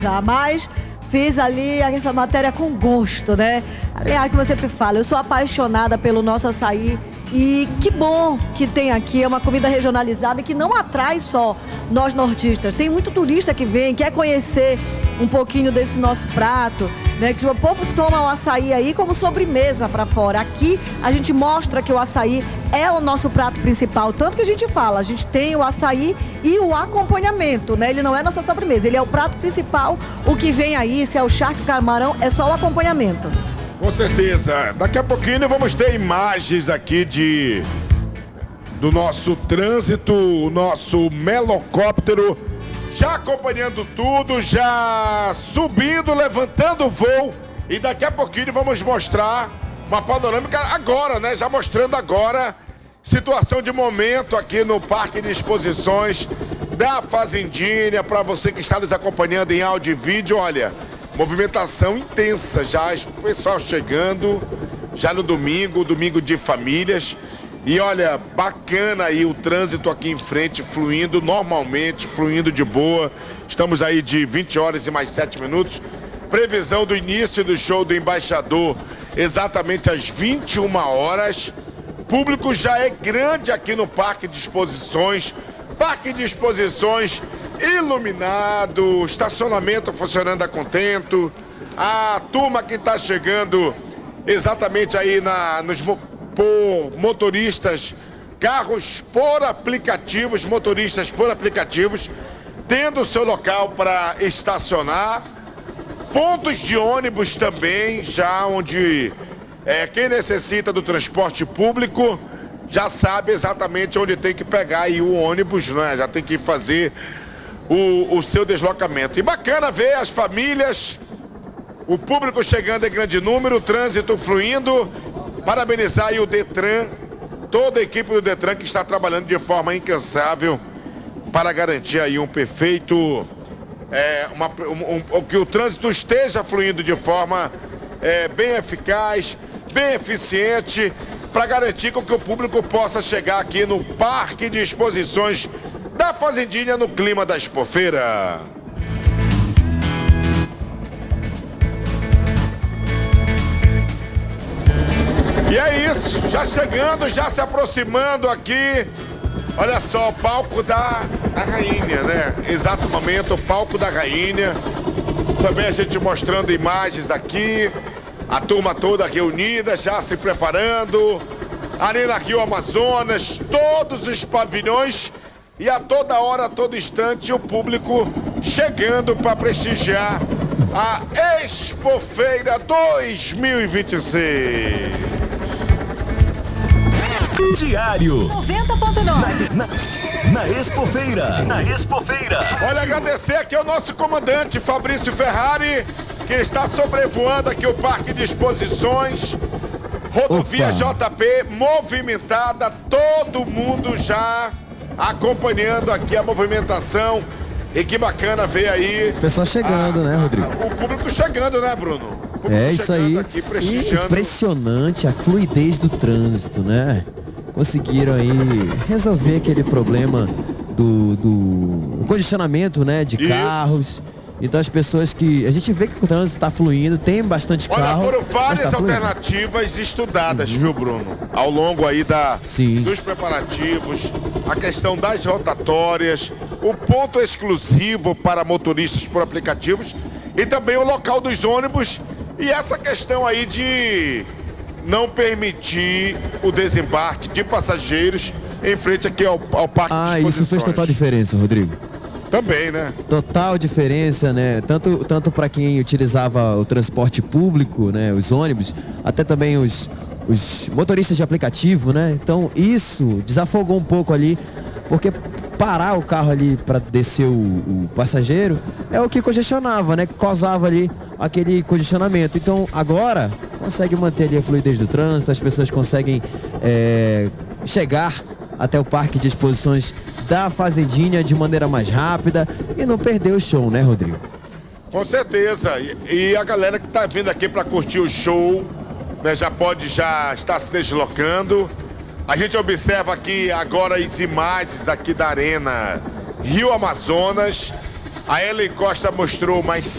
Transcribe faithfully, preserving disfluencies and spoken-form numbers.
Mas fiz ali essa matéria com gosto, né? Aliás, que você sempre fala, eu sou apaixonada pelo nosso açaí e que bom que tem aqui, é uma comida regionalizada que não atrai só nós nortistas. Tem muito turista que vem, quer conhecer um pouquinho desse nosso prato, né? Que o povo toma o açaí aí como sobremesa para fora. Aqui a gente mostra que o açaí é o nosso prato principal, tanto que a gente fala, a gente tem o açaí e o acompanhamento, né? Ele não é nossa sobremesa, ele é o prato principal. O que vem aí, se é o charque, o camarão, é só o acompanhamento. Com certeza. Daqui a pouquinho vamos ter imagens aqui de do nosso trânsito, o nosso melocóptero, já acompanhando tudo, já subindo, levantando o voo. E daqui a pouquinho vamos mostrar uma panorâmica agora, né? Já mostrando agora situação de momento aqui no Parque de Exposições da Fazendinha. Para você que está nos acompanhando em áudio e vídeo, olha, movimentação intensa já, o pessoal chegando já no domingo, domingo de famílias. E olha, bacana aí o trânsito aqui em frente, fluindo normalmente, fluindo de boa. Estamos aí de vinte horas e mais sete minutos. Previsão do início do show do Embaixador exatamente às vinte e uma horas. Público já é grande aqui no Parque de Exposições. Parque de Exposições iluminado, estacionamento funcionando a contento. A turma que está chegando exatamente aí na, nos por motoristas, carros por aplicativos, motoristas por aplicativos, tendo seu local para estacionar. Pontos de ônibus também, já onde é, quem necessita do transporte público já sabe exatamente onde tem que pegar aí o ônibus, né? Já tem que fazer o, o seu deslocamento. E bacana ver as famílias, o público chegando em grande número, o trânsito fluindo. Parabenizar aí o Detran, toda a equipe do Detran que está trabalhando de forma incansável para garantir aí um perfeito, é, uma, um, um, que o trânsito esteja fluindo de forma é, bem eficaz, bem eficiente, para garantir com que o público possa chegar aqui no Parque de Exposições da Fazendinha no clima da Expofeira. E é isso, já chegando, já se aproximando aqui. Olha só, o palco da, da rainha, né? Exato momento, o palco da rainha. Também a gente mostrando imagens aqui. A turma toda reunida, já se preparando. Arena Rio Amazonas, todos os pavilhões. E a toda hora, a todo instante, o público chegando para prestigiar a Expofeira dois mil e vinte e seis. Diário noventa ponto nove. Na, na, na Expofeira. Na Expofeira. Olha, agradecer aqui ao nosso comandante Fabrício Ferrari, que está sobrevoando aqui o Parque de Exposições. Rodovia Opa. J P movimentada, todo mundo já acompanhando aqui a movimentação. E que bacana ver aí. O pessoal chegando, a, né, Rodrigo? A, o público chegando, né, Bruno? O público é isso aí. Aqui, prestigiando. Impressionante a fluidez do trânsito, né? Conseguiram aí resolver aquele problema do, do congestionamento, né, de Isso. carros. Então as pessoas que... A gente vê que o trânsito está fluindo, tem bastante Olha, carro. Olha, foram várias tá alternativas estudadas, uhum. viu, Bruno? Ao longo aí da, Sim. dos preparativos, a questão das rotatórias, o ponto exclusivo para motoristas por aplicativos e também o local dos ônibus e essa questão aí de não permitir o desembarque de passageiros em frente aqui ao, ao Parque ah, de Exposições. Ah, isso fez total diferença, Rodrigo. Também, né? Total diferença, né? Tanto, tanto para quem utilizava o transporte público, né? Os ônibus, até também os, os motoristas de aplicativo, né? Então isso desafogou um pouco ali, porque parar o carro ali para descer o, o passageiro é o que congestionava, né? Que causava ali aquele congestionamento. Então agora consegue manter ali a fluidez do trânsito, as pessoas conseguem é, chegar até o Parque de Exposições da Fazendinha de maneira mais rápida e não perder o show, né, Rodrigo? Com certeza. E, e a galera que tá vindo aqui para curtir o show, né, já pode já estar se deslocando. A gente observa aqui agora as imagens aqui da Arena Rio Amazonas. A Ellen Costa mostrou mais